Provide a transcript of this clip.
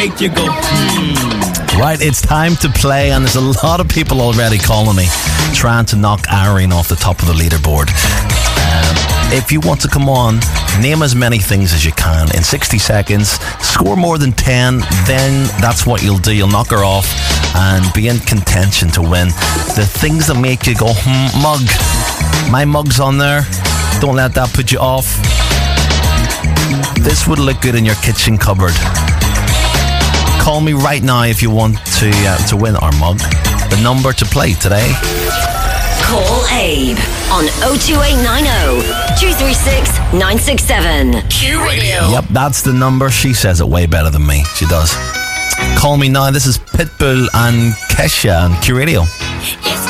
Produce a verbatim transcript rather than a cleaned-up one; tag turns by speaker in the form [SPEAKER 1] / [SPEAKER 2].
[SPEAKER 1] make you go, hmm.
[SPEAKER 2] Right, it's time to play, and there's a lot of people already calling me, trying to knock Irene off the top of the leaderboard. Um, if you want to come on, name as many things as you can in sixty seconds, score more than ten, then that's what you'll do. You'll knock her off and be in contention to win the things that make you go, hmm, mug. My mug's on there. Don't let that put you off. This would look good in your kitchen cupboard. Call me right now if you want to uh, to win our mug. The number to play today.
[SPEAKER 3] Call Abe on oh two eight nine oh, two three six, nine six seven. Q Radio.
[SPEAKER 2] Yep, that's the number. She says it way better than me. She does. Call me now. This is Pitbull and Kesha on Q Radio.